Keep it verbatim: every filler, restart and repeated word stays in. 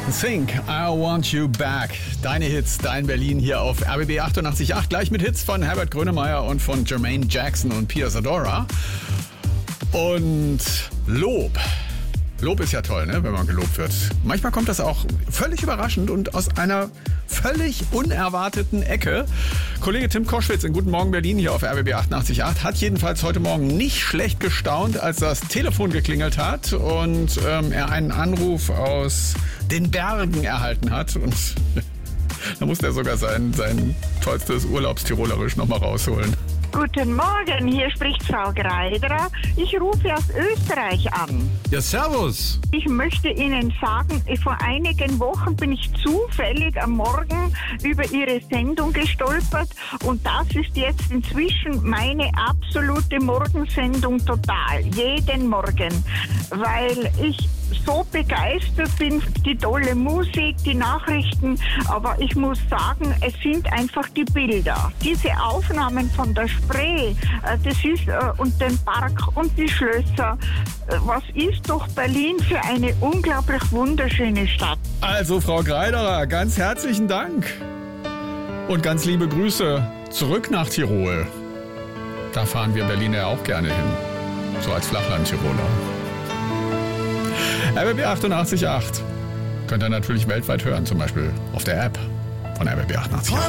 Think, I Want You Back. Deine Hits, dein Berlin hier auf R B B achtundachtzig Komma acht. Gleich mit Hits von Herbert Grönemeyer und von Jermaine Jackson und Pia Zadora. Und Lob. Lob ist ja toll, ne, wenn man gelobt wird. Manchmal kommt das auch völlig überraschend und aus einer völlig unerwarteten Ecke. Kollege Tim Koschwitz in Guten Morgen Berlin hier auf R B B achtundachtzig Komma acht hat jedenfalls heute Morgen nicht schlecht gestaunt, als das Telefon geklingelt hat und ähm, er einen Anruf aus den Bergen erhalten hat. Und da musste er sogar sein, sein tollstes Urlaubstirolerisch nochmal rausholen. Guten Morgen, hier spricht Frau Greiderer. Ich rufe aus Österreich an. Ja, servus. Ich möchte Ihnen sagen, vor einigen Wochen bin ich zufällig am Morgen über Ihre Sendung gestolpert und das ist jetzt inzwischen meine absolute Morgensendung total, jeden Morgen, weil ich so begeistert bin, die tolle Musik, die Nachrichten, aber ich muss sagen, es sind einfach die Bilder. Diese Aufnahmen von der Spree, das ist, und den Park und die Schlösser, was ist doch Berlin für eine unglaublich wunderschöne Stadt. Also Frau Greiderer, ganz herzlichen Dank und ganz liebe Grüße zurück nach Tirol. Da fahren wir Berliner auch gerne hin, so als Flachland-Tiroler. R B B achtundachtzig Komma acht. Könnt ihr natürlich weltweit hören, zum Beispiel auf der App von R B B achtundachtzig Komma acht.